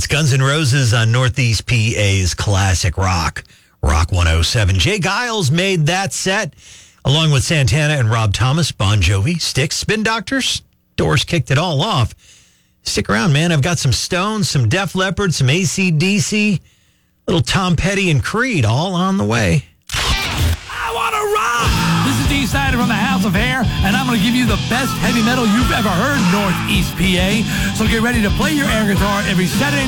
It's Guns N' Roses on Northeast PA's classic rock, Rock 107. Jay Giles made that set, along with Santana and Rob Thomas, Bon Jovi, Styx, Spin Doctors. Doors kicked it all off. Stick around, man. I've got some Stones, some Def Leppard, some AC/DC, little Tom Petty and Creed all on the way. I want to rock! This is D-Sider from the House of Hair, and I'm going to give you the best heavy metal you've ever heard, Northeast PA. So get ready to play your air guitar every Saturday